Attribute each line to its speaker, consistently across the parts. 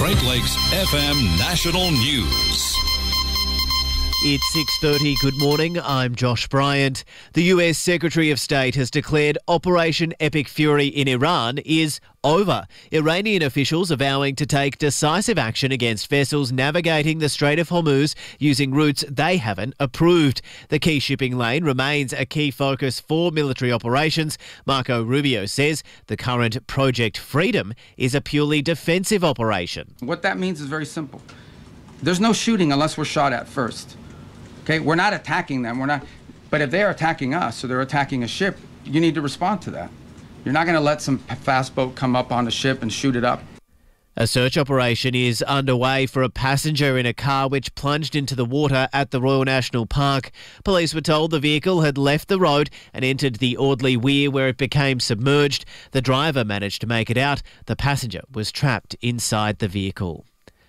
Speaker 1: Great Lakes FM National News.
Speaker 2: It's 6:30. Good morning. I'm Josh Bryant. The US Secretary of State has declared Operation Epic Fury in Iran is over. Iranian officials are vowing to take decisive action against vessels navigating the Strait of Hormuz using routes they haven't approved. The key shipping lane remains a key focus for military operations. Marco Rubio says the current Project Freedom is a purely defensive operation.
Speaker 3: What that means is very simple. There's no shooting unless we're shot at first. Okay, we're not attacking them. But if they're attacking us or they're attacking a ship, you need to respond to that. You're not going to let some fast boat come up on the ship and shoot it up.
Speaker 2: A search operation is underway for a passenger in a car which plunged into the water at the Royal National Park. Police were told the vehicle had left the road and entered the Audley Weir where it became submerged. The driver managed to make it out. The passenger was trapped inside the vehicle.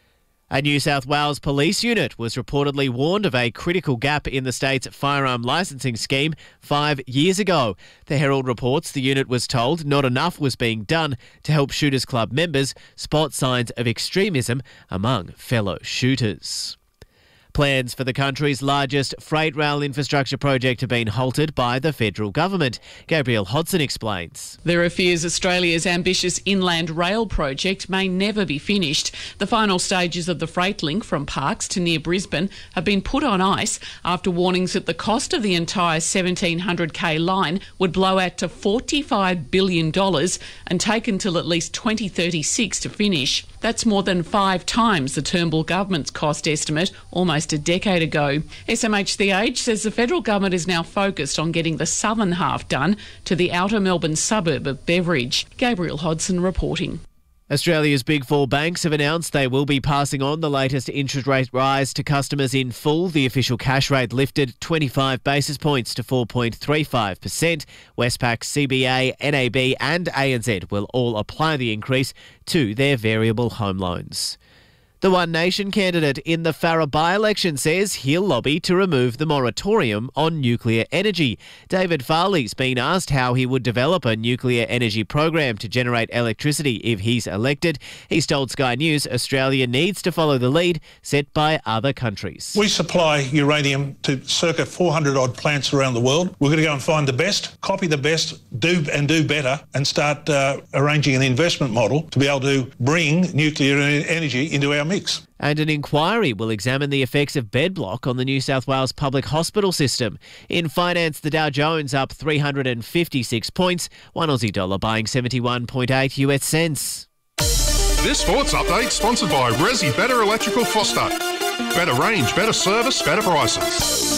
Speaker 2: A New South Wales police unit was reportedly warned of a critical gap in the state's firearm licensing scheme 5 years ago. The Herald reports the unit was told not enough was being done to help Shooters Club members spot signs of extremism among fellow shooters. Plans for the country's largest freight rail infrastructure project have been halted by the federal government. Gabrielle Hodson explains.
Speaker 4: There are fears Australia's ambitious inland rail project may never be finished. The final stages of the freight link from Parkes to near Brisbane have been put on ice after warnings that the cost of the entire 1,700k line would blow out to $45 billion and take until at least 2036 to finish. That's more than 5 times the Turnbull government's cost estimate almost a decade ago. SMH The Age says the federal government is now focused on getting the southern half done to the outer Melbourne suburb of Beveridge. Gabrielle Hodson reporting.
Speaker 2: Australia's Big Four banks have announced they will be passing on the latest interest rate rise to customers in full. The official cash rate lifted 25 basis points to 4.35%. Westpac, CBA, NAB and ANZ will all apply the increase to their variable home loans. The One Nation candidate in the Farrer by-election says he'll lobby to remove the moratorium on nuclear energy. David Farley's been asked how he would develop a nuclear energy program to generate electricity if he's elected. He's told Sky News Australia needs to follow the lead set by other countries.
Speaker 5: We supply uranium to circa 400 odd plants around the world. We're going to go and find the best, copy the best, do better and start arranging an investment model to be able to bring nuclear energy into our mix.
Speaker 2: And an inquiry will examine the effects of bed block on the New South Wales public hospital system. In finance, the Dow Jones up 356 points, one Aussie dollar buying 71.8 US cents.
Speaker 6: This sports update sponsored by Resi Better Electrical Foster. Better range, better service, better prices.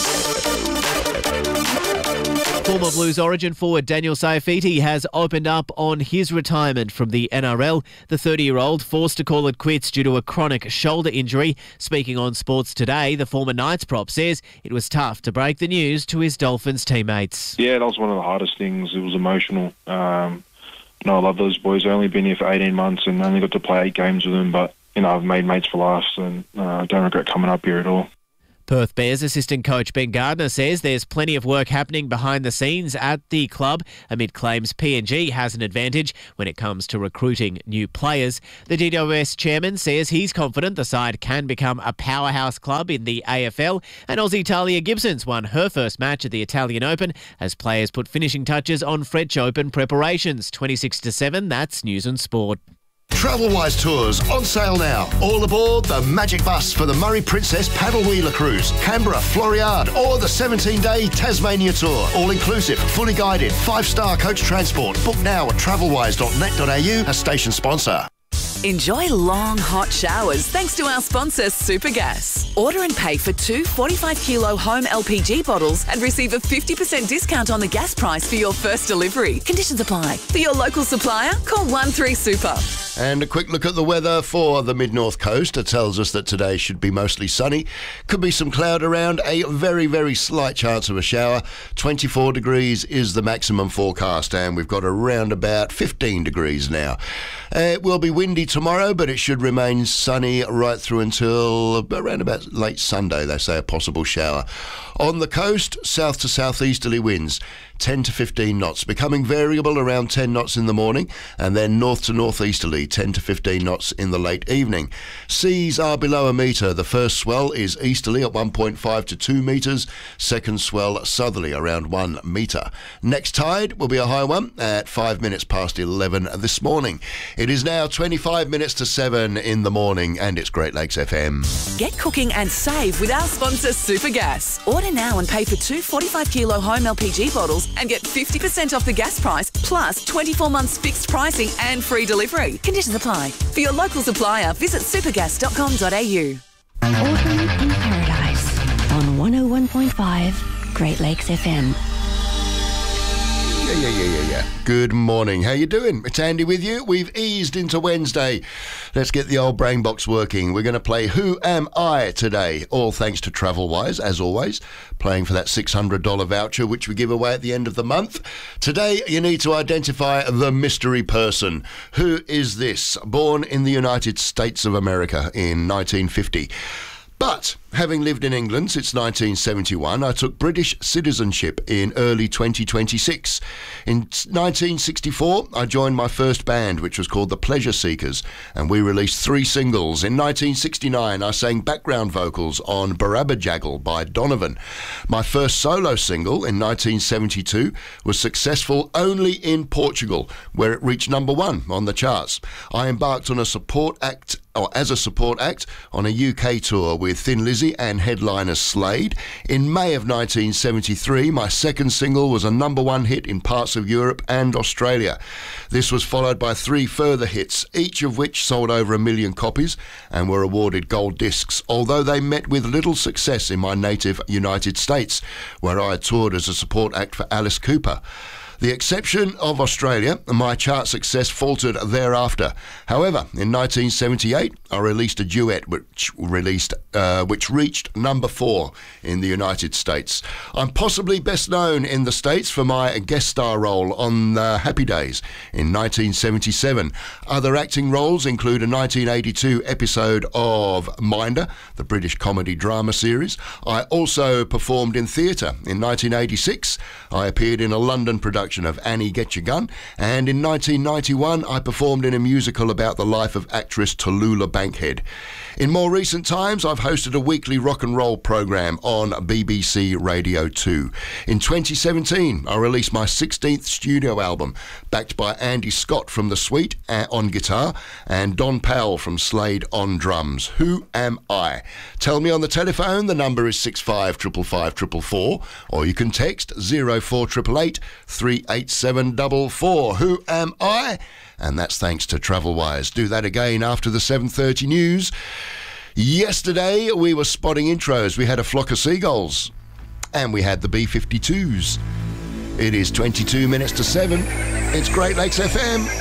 Speaker 2: Former Blues Origin forward Daniel Saifiti has opened up on his retirement from the NRL. The 30-year-old forced to call it quits due to a chronic shoulder injury. Speaking on Sports Today, the former Knights prop says it was tough to break the news to his Dolphins teammates.
Speaker 7: Yeah, that was one of the hardest things. It was emotional. I love those boys. I've only been here for 18 months and only got to play 8 games with them, but I've made mates for life and I don't regret coming up here at all.
Speaker 2: Perth Bears assistant coach Ben Gardner says there's plenty of work happening behind the scenes at the club amid claims PNG has an advantage when it comes to recruiting new players. The GWS chairman says he's confident the side can become a powerhouse club in the AFL, and Aussie Talia Gibson's won her first match at the Italian Open as players put finishing touches on French Open preparations. 26-7, that's News and Sport.
Speaker 8: Travelwise Tours on sale now. All aboard the Magic Bus for the Murray Princess Paddle Wheeler Cruise, Canberra, Floriade, or the 17-day Tasmania Tour. All inclusive, fully guided, 5-star coach transport. Book now at travelwise.net.au, a station sponsor.
Speaker 9: Enjoy long, hot showers thanks to our sponsor, Supergas. Order and pay for 2 45-kilo home LPG bottles and receive a 50% discount on the gas price for your first delivery. Conditions apply. For your local supplier, call 13Super.
Speaker 8: And a quick look at the weather for the mid-north coast. It tells us that today should be mostly sunny. Could be some cloud around, a very, very slight chance of a shower. 24 degrees is the maximum forecast, and we've got around about 15 degrees now. It will be windy tomorrow, but it should remain sunny right through until around about late Sunday. They say a possible shower. On the coast, south to southeasterly winds 10 to 15 knots, becoming variable around 10 knots in the morning, and then north to northeasterly 10 to 15 knots in the late evening. Seas are below a metre. The first swell is easterly at 1.5 to 2 metres, second swell southerly around 1 metre. Next tide will be a high one at 5 minutes past 11 this morning. It is now 25 minutes to 7 in the morning, and it's Great Lakes FM.
Speaker 9: Get cooking and save with our sponsor Supergas. Order now and pay for 2 45-kilo home LPG bottles and get 50% off the gas price, plus 24 months fixed pricing and free delivery. Conditions apply. For your local supplier, visit supergas.com.au.
Speaker 10: Autumn in Paradise on 101.5 Great Lakes FM.
Speaker 8: Yeah. Good morning. How you doing? It's Andy with you. We've eased into Wednesday. Let's get the old brain box working. We're going to play Who Am I today, all thanks to TravelWise, as always, playing for that $600 voucher, which we give away at the end of the month. Today, you need to identify the mystery person. Who is this? Born in the United States of America in 1950. But having lived in England since 1971, I took British citizenship in early 2026. In 1964, I joined my first band, which was called the Pleasure Seekers, and we released 3 singles. In 1969, I sang background vocals on Barabajaggle by Donovan. My first solo single in 1972 was successful only in Portugal, where it reached number 1 on the charts. I embarked on as a support act on a UK tour with Thin Lizzy and headliner Slade. In May of 1973, my second single was a number 1 hit in parts of Europe and Australia. This was followed by 3 further hits, each of which sold over 1 million copies and were awarded gold discs, although they met with little success in my native United States, where I toured as a support act for Alice Cooper. The exception of Australia, my chart success faltered thereafter. However, in 1978, I released a duet which reached number 4 in the United States. I'm possibly best known in the States for my guest star role on Happy Days in 1977. Other acting roles include a 1982 episode of Minder, the British comedy drama series. I also performed in theatre. In 1986, I appeared in a London production of Annie Get Your Gun, and in 1991 I performed in a musical about the life of actress Tallulah Bankhead. In more recent times, I've hosted a weekly rock and roll program on BBC Radio 2. In 2017, I released my 16th studio album, backed by Andy Scott from The Sweet on guitar and Don Powell from Slade on drums. Who am I? Tell me on the telephone. The number is 655554, or you can text 04888 38744. Who am I? And that's thanks to TravelWise. Do that again after the 7:30 news. Yesterday, we were spotting intros. We had a flock of seagulls, and we had the B-52s. It is 22 minutes to 7. It's Great Lakes FM.